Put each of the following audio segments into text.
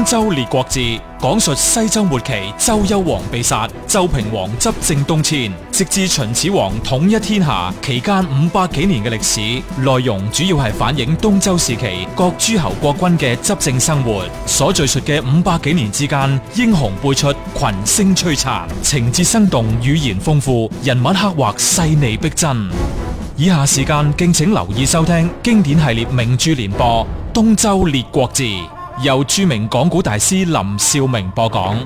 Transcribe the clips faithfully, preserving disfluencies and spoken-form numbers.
周列國志》，講述西周末期周幽王被殺，周平王執政東遷，直至秦始皇統一天下期間五百幾年嘅歷史。內容主要係反映東周時期各諸侯國君嘅執政生活。所敘述嘅五百幾年之間，英雄輩出，群星璀璨，情節生動，語言豐富，人物刻畫細膩逼真。以下時間敬請留意收聽經典系列名著連播《東周列國志》，由著名講古大師林兆明播講。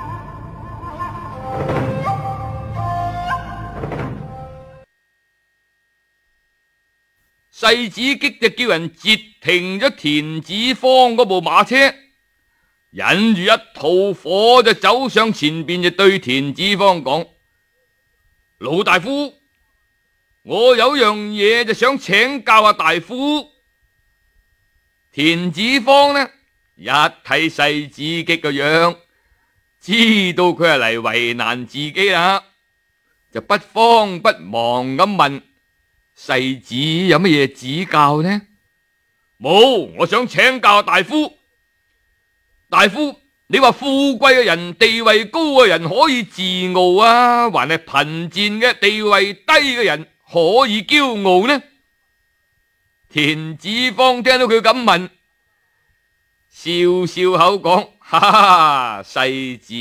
世子激就叫人截停咗田子方嗰部馬車，忍住一肚火就走上前邊，就對田子方講：老大夫，我有樣嘢就想請教下大夫。田子方呢，一睇世子激個樣，知道佢係嚟為難自己啦，就不慌不忙咁問：世子有乜嘢指教呢？冇，我想請教大夫。大夫，你話富貴嘅人、地位高嘅人可以自傲啊，還係貧賤嘅、地位低嘅人可以驕傲呢？田子方聽到佢咁問，笑笑口講：哈哈，世子，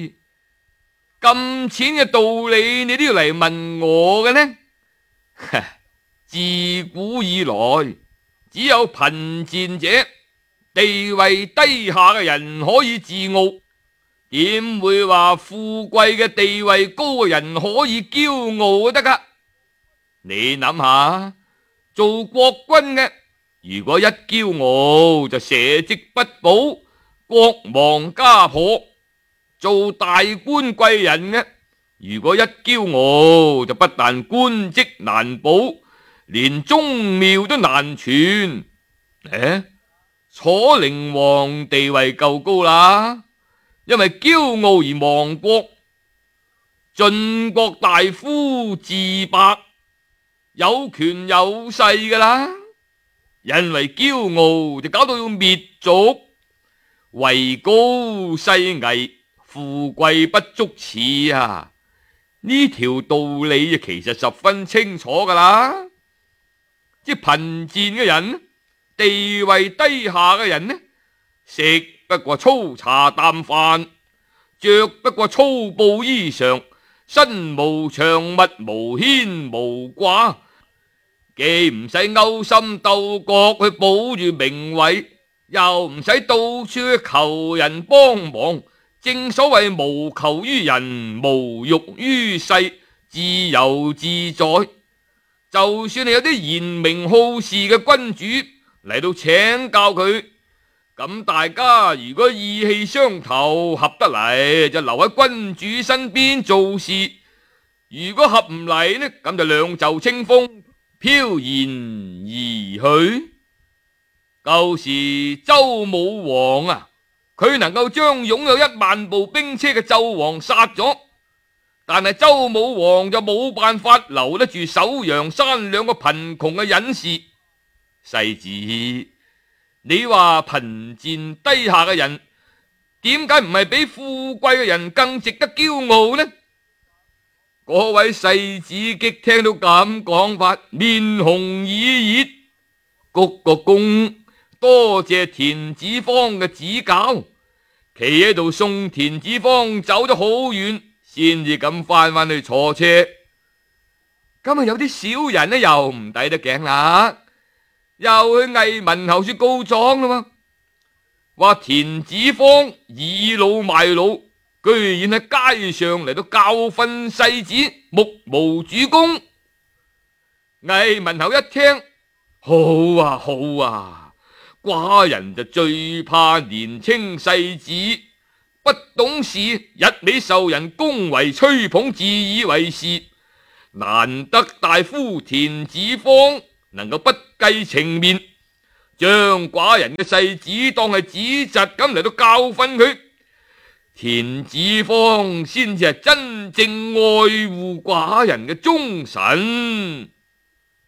咁淺嘅道理你都要嚟問我嘅呢？自古以來，只有貧賤者、地位低下嘅人可以自傲，點會話富貴嘅、地位高嘅人可以驕傲得噶？你諗下，做國君嘅，如果一驕傲就社稷不保，國亡家破；做大官貴人嘅，如果一驕傲就不但官職難保，連宗廟都難傳。誒，楚靈王地位夠高啦，因為驕傲而亡國；晉國大夫自白有權有勢噶啦，因為驕傲就搞到要滅族。位高勢危，富貴不足恃啊！呢條道理其實十分清楚噶啦。即係貧賤嘅人，地位低下嘅人呢，食不過粗茶淡飯，着不過粗布衣裳，身無長物，無牽無掛，既唔使勾心鬥角去保住名位，又唔使到處去求人幫忙。正所謂無求於人，無欲於世，自由自在。就算係有啲賢明好事嘅君主嚟到請教佢，咁大家如果意氣相投，合得嚟就留喺君主身邊做事；如果合唔嚟呢，咁就兩袖清風，飄然而去。舊時周武王啊，佢能夠將擁有一萬部兵車嘅紂王殺咗，但係周武王就冇辦法留得住首陽山兩個貧窮嘅隱士。世子，你話貧賤低下嘅人，點解唔係比富貴嘅人更值得驕傲呢？嗰位世子激聽到咁講法，面紅耳熱，鞠個躬，多謝田子方嘅指教，企喺度送田子方走咗好遠，先至咁翻返去坐車。咁啊，有啲小人呢又唔抵得頸啦，又去魏文侯處告狀啦，話田子方倚老賣老，居然喺街上嚟到教訓世子，目無主公。魏文侯一聽，好啊好啊，寡人就最怕年青世子不懂事，一味受人恭維吹捧，自以為是。難得大夫田子方能夠不計情面，將寡人嘅世子當係子侄咁嚟到教訓佢。田子方先至係真正愛護寡人嘅忠臣。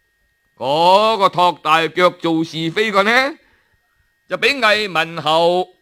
嗰個托大腳做是非個呢，就俾魏文侯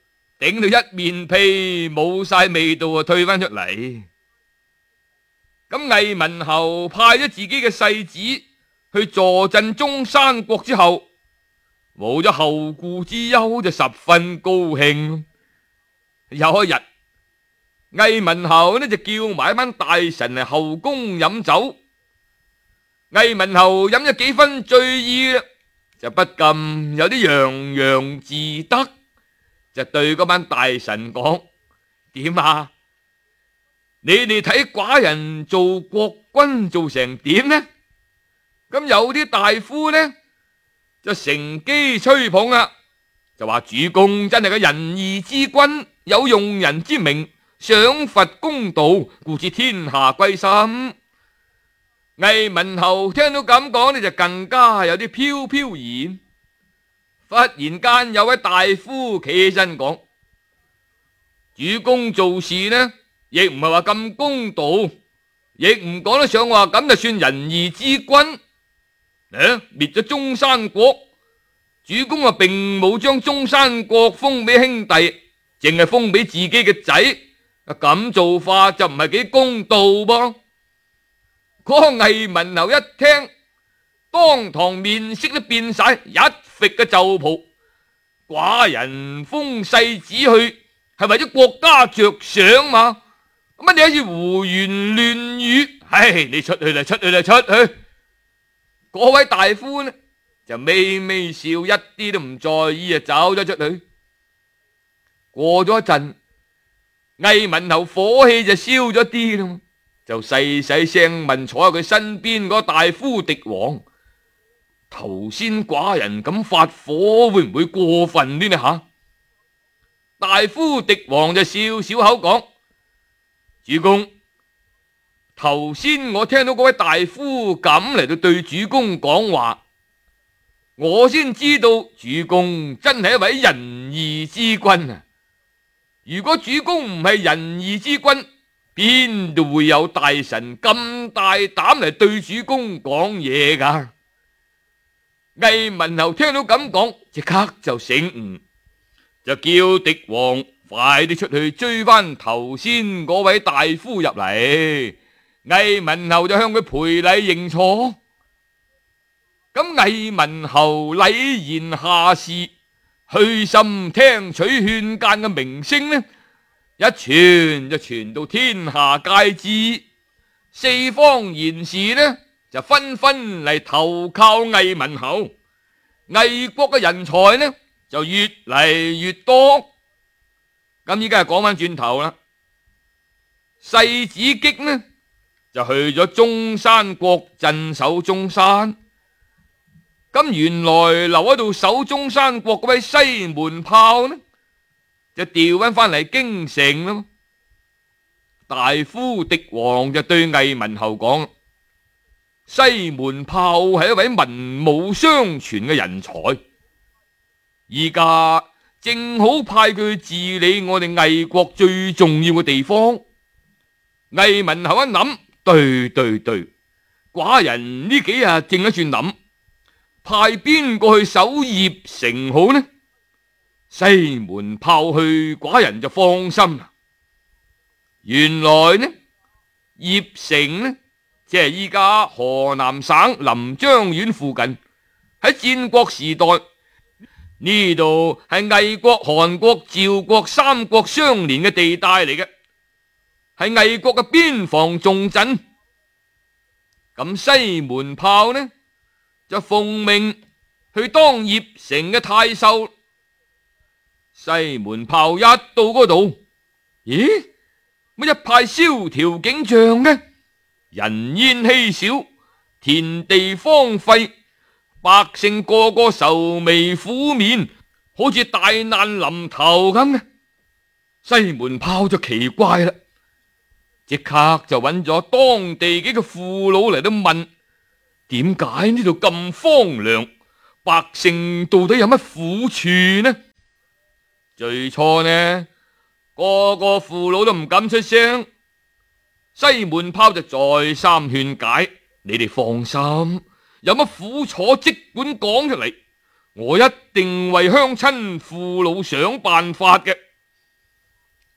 頂到一面屁冇晒味道啊，退翻出嚟。咁魏文侯派咗自己嘅世子去坐鎮中山國之後，冇咗後顧之憂，就十分高興。有一日，魏文侯呢就叫埋一班大臣嚟後宮飲酒。魏文侯飲咗幾分醉意啦，就不禁有啲洋洋自得，就對嗰班大臣講：點啊？你哋睇寡人做國君做成點呢？咁有啲大夫呢就乘機吹捧啦，就話主公真係個仁義之君，有用人之名，賞罰公道，故此天下歸心。魏文侯聽到咁講呢，就更加有啲飄飄然。忽然間有位大夫企起身講：主公做事呢，亦唔係話咁公道，亦唔講得上話咁就算仁義之君。誒，滅咗中山國，主公啊並冇將中山國封俾兄弟，淨係封俾自己嘅仔，咁做法就唔係幾公道噃。嗰個魏文侯一聽，當堂面色都變晒，一揈嘅袖袍。寡人封世子去係為咗國家着想嘛？乜你好似胡言亂語？唉，你出去啦，出去啦，出去！嗰位大夫呢就微微笑，一啲都唔在意啊，走咗出去。過咗一陣，魏文侯火氣就消咗啲啦，就細細聲問坐喺佢身邊嗰大夫狄王：頭先寡人咁發火，會唔會過分啲呢？吓！大夫狄王就笑笑口講：主公，頭先我聽到嗰位大夫咁嚟到對主公講話，我先知道主公真係一位仁義之君啊！如果主公唔係仁義之君，邊度會有大臣咁大膽嚟對主公講嘢噶？魏文侯聽到咁講，即刻就醒悟，就叫狄王快啲出去追翻頭先嗰位大夫入嚟。魏文侯就向佢賠禮認錯。咁魏文侯禮賢下士，虛心聽取勸諫嘅名聲呢，一傳就傳到天下皆知，四方賢士呢就紛紛嚟投靠魏文侯，魏國嘅人才呢就越嚟越多。咁依家係講翻轉頭啦，世子擊呢就去咗中山國鎮守中山。咁原來留喺度守中山國嗰位西門豹呢，就調翻翻嚟京城啦。大夫狄王就對魏文侯講：西門豹係一位文武雙全嘅人才，依家正好派佢治理我哋魏國最重要嘅地方。魏文侯一諗，對對對，寡人呢幾日正喺度諗，派邊個去守鄴城好呢？西門豹去，寡人就放心啦。原來呢，鄴城呢，即係依家河南省臨漳縣附近。喺戰國時代，呢度係魏國、韓國、趙國三國相連嘅地帶嚟嘅，係魏國嘅邊防重鎮。咁西門豹呢就奉命去當鄴城嘅太守。西門豹一到嗰度，咦？乜一派蕭條景象呢？人煙稀少，田地荒廢，百姓個個愁眉苦面，好似大難臨頭咁嘅。西門豹就奇怪啦，即刻就揾咗當地幾個父老嚟到問：點解呢度咁荒涼？百姓到底有乜苦處呢？最初呢，個個父老都唔敢出聲。西門豹就再三勸解：你哋放心，有乜苦楚即管講出嚟，我一定為鄉親父老想辦法嘅。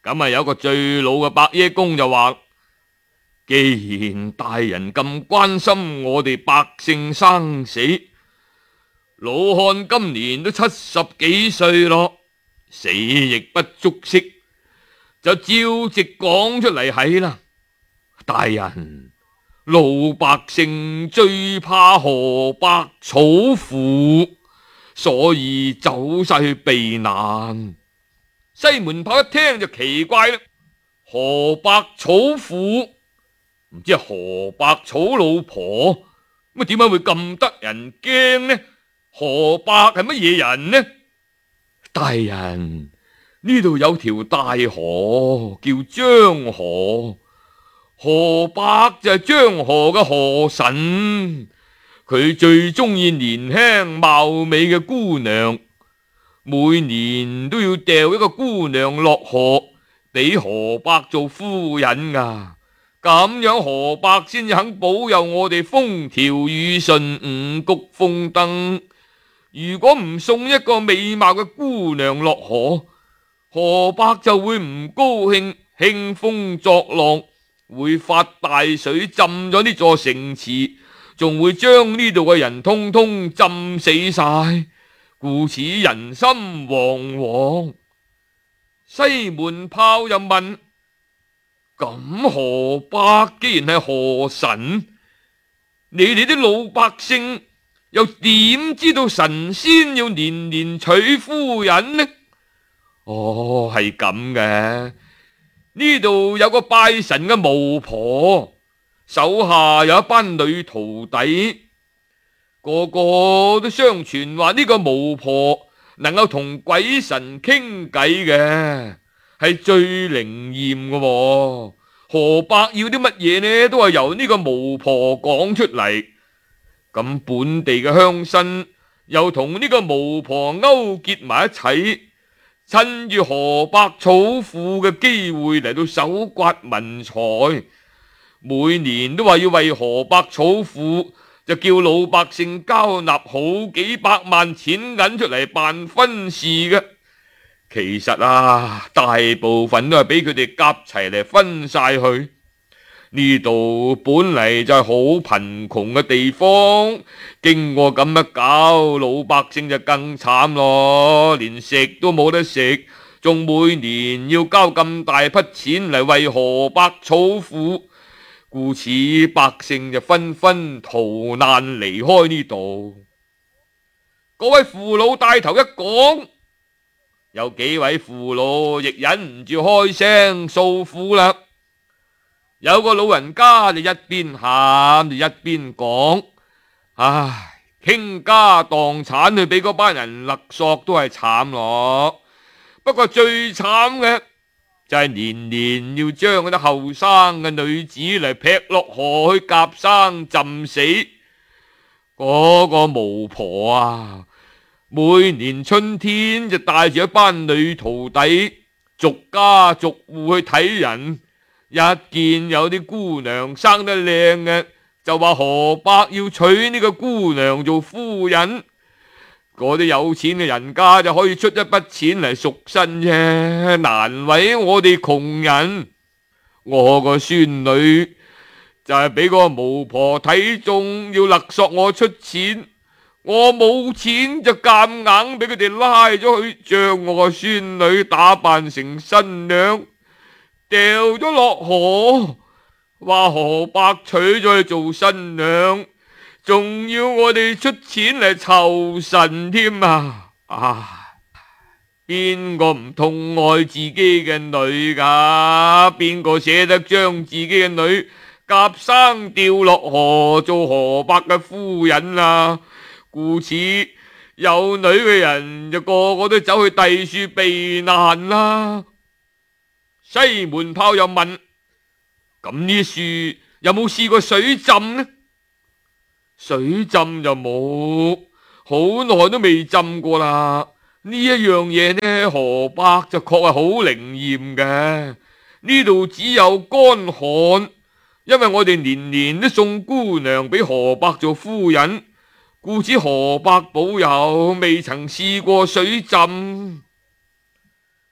咁啊，有個最老嘅伯爺公就話：既然大人咁關心我哋百姓生死，老漢今年都七十幾歲咯，死亦不足惜，就照直講出嚟係啦。大人，老百姓最怕河伯草婦，所以走晒去避難。西門豹一聽就奇怪啦，河伯草婦唔知係河伯草老婆，咁點解會咁得人驚呢？河伯係乜嘢人呢？大人，呢度有條大河叫漳河，河伯就係漳河嘅河神，佢最中意年輕貌美嘅姑娘，每年都要掉一個姑娘落河俾河伯做夫人噶。咁樣河伯先至肯保佑我哋風調雨順、五穀豐登。如果唔送一個美貌嘅姑娘落河，河伯就會唔高興，興風作浪，會發大水浸咗呢座城池，仲會將呢度嘅人通通浸死晒，故此人心惶惶。西門豹又問：咁河伯既然係河神，你哋啲老百姓又點知道神仙要年年娶夫人呢？哦，係咁嘅。呢度有個拜神嘅巫婆，手下有一班女徒弟，個個都相傳話呢個巫婆能夠同鬼神傾偈嘅，係最靈驗嘅喎。河伯要啲乜嘢呢，都係由呢個巫婆講出嚟。咁本地嘅鄉紳又同呢個巫婆勾結埋一齊，趁住河伯草婦嘅機會嚟到搜刮民財，每年都話要為河伯草婦就叫老百姓交納好幾百萬錢銀出嚟辦婚事嘅。其實啊，大部分都係俾佢哋夾齊嚟分晒去。呢度本嚟就係好貧窮嘅地方，經過咁一搞，老百姓就更慘咯，連食都冇得食，仲每年要交咁大筆錢嚟為河伯草婦，故此百姓就紛紛逃難離開呢度。各位父老帶頭一講，有幾位父老亦忍唔住開聲訴苦啦。有個老人家就一邊喊就一邊講：唉，傾家蕩產去俾嗰班人勒索都係慘咯。不過最慘嘅就係年年要將嗰啲後生嘅女子嚟劈落河去夾生浸死。嗰個巫婆啊，每年春天就帶住一班女徒弟，逐家逐戶去睇人。一見有啲姑娘生得靚嘅，就話河伯要娶呢個姑娘做夫人。嗰啲有錢嘅人家就可以出一筆錢嚟贖身啫，難為我哋窮人。我個孫女就係俾個巫婆睇中，要勒索我出錢，我冇錢就夾硬俾佢哋拉咗去，將我個孫女打扮成新娘，掉咗落河，話河伯娶咗去做新娘，仲要我哋出錢嚟酬神添啊！啊，邊個唔痛愛自己嘅女噶？邊個捨得將自己嘅女夾生掉落河做河伯嘅夫人啊？故此有女嘅人就個個都走去第處避難啦。西門豹又問：咁呢樹有冇試過水浸呢？水浸就冇，好耐都未浸過啦。呢一樣嘢呢，河伯就確係好靈驗嘅。呢度只有乾旱，因為我哋年年都送姑娘俾河伯做夫人，故此河伯保佑未曾試過水浸。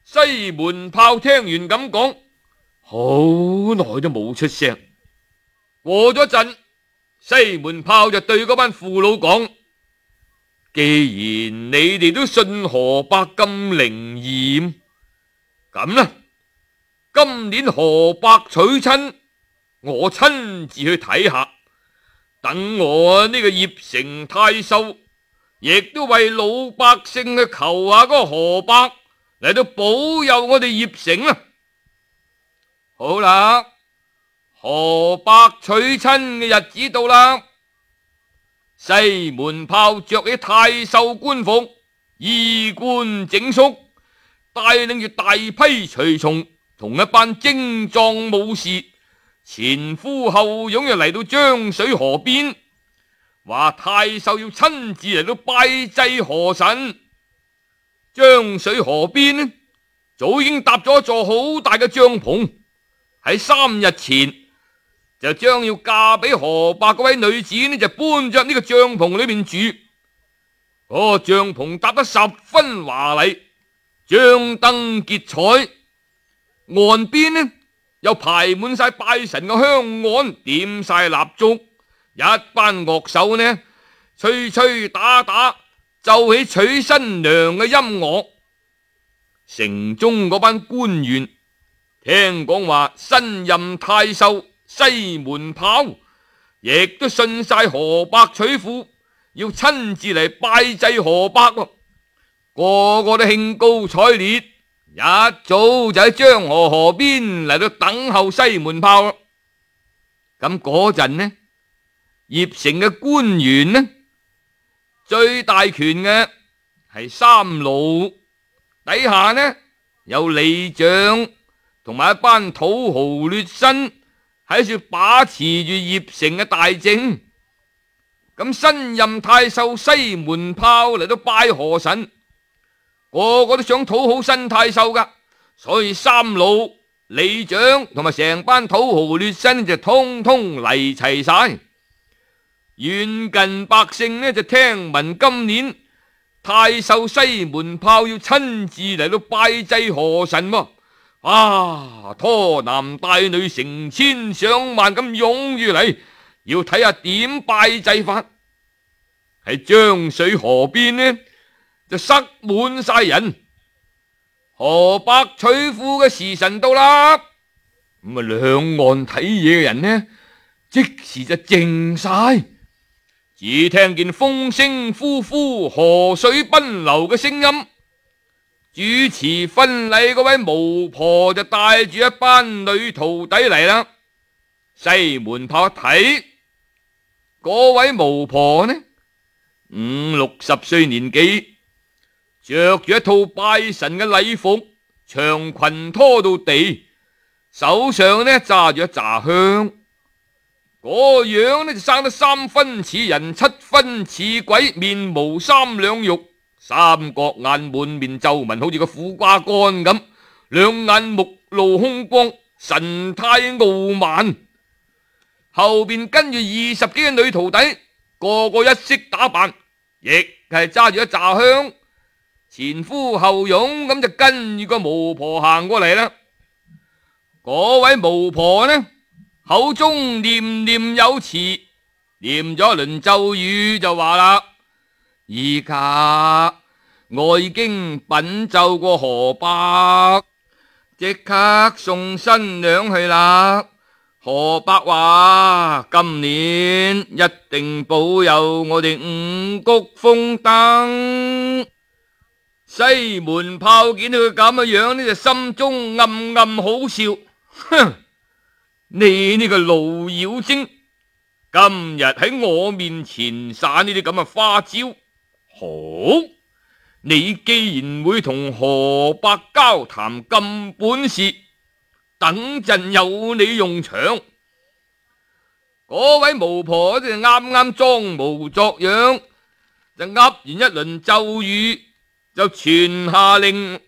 西門豹聽完咁講，好耐都冇出聲。過咗陣，西門豹就對嗰班父老講：既然你哋都信河伯咁靈驗，咁啦，今年河伯娶親，我親自去睇下。等我呢個鄴城太守，亦都為老百姓去求下嗰個河伯嚟到保佑我哋鄴城啦。好啦，河伯娶親嘅日子到啦。西門豹着起太守官服，衣冠整肅，帶領住大批隨從同一班精壯武士，前呼後擁就嚟到漳水河邊，話太守要親自嚟到拜祭河神。漳水河邊呢，早已經搭咗一座好大嘅帳篷，喺三日前就將要嫁俾河伯嗰位女子呢，就搬咗入呢個帳篷裏面住。嗰個帳篷搭得十分華麗，張燈結彩，岸邊呢又排滿晒拜神嘅香案，點晒蠟燭，一班樂手呢吹吹打打，奏起娶新娘嘅音樂。城中嗰班官員聽講話，新任太守西門豹亦都信晒河伯娶婦，要親自嚟拜祭河伯，個個都興高采烈，一早就喺漳河河邊嚟到等候西門豹。咁嗰陣呢，鄴城嘅官員呢，最大權嘅係三老，底下呢有里長同埋一班土豪劣紳喺度把持住鄴城嘅大政。咁新任太守西門豹嚟到拜河神，個個都想討好新太守噶，所以三老、里長同埋成班土豪劣紳就通通嚟齊晒。遠近百姓呢就聽聞今年太守西門豹要親自嚟到拜祭河神喎，啊，拖男帶女成千上萬咁湧住嚟，要睇下點拜祭法。喺漳水河邊呢就塞滿晒人。河伯娶婦嘅時辰到啦，咁啊兩岸睇嘢嘅人呢即時就靜晒，只聽見風聲呼呼、河水奔流嘅聲音。主持婚禮嗰位巫婆就帶住一班女徒弟嚟啦。西門豹一睇，嗰位巫婆呢五六十歲年紀，着住一套拜神嘅禮服，長裙拖到地，手上呢揸住一紮香，嗰樣呢就生得三分似人，七分似鬼，面無三兩肉，三角眼滿面皺紋，好似個苦瓜乾咁，兩眼目露凶光，神態傲慢。後邊跟住二十幾個女徒弟，個個一式打扮，亦係揸住一紮香，前呼後擁咁就跟住個巫婆行過嚟啦。嗰位巫婆呢，口中念念有詞，念咗一輪咒語就話啦：而家我已經稟奏過河伯，即刻送新娘去啦。河伯話今年一定保佑我哋五穀豐登。西門豹見到佢咁嘅樣呢，就心中暗暗好笑。哼，你呢個老妖精，今日喺我面前耍呢啲咁嘅花招，好！你既然會同河伯交談咁本事，等陣有你用場。嗰位巫婆就啱啱裝模作樣，就噏完一輪咒語，就傳下令